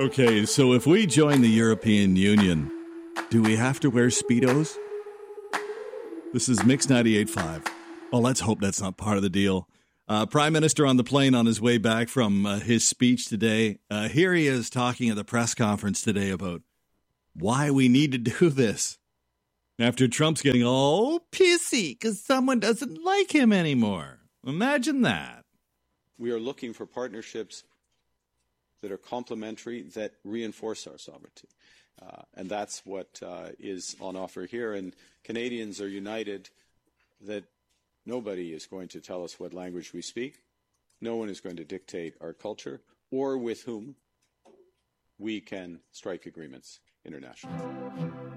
Okay, so if we join the European Union, do we have to wear Speedos? This is Mix 98.5. Oh, let's hope that's not part of the deal. Prime Minister on the plane on his way back from his speech today. Here he is talking at the press conference today about why we need to do this. After Trump's getting all pissy because someone doesn't like him anymore. Imagine that. We are looking for partnerships that are complementary, that reinforce our sovereignty. And that's what is on offer here. And Canadians are united that nobody is going to tell us what language we speak. No one is going to dictate our culture or with whom we can strike agreements internationally.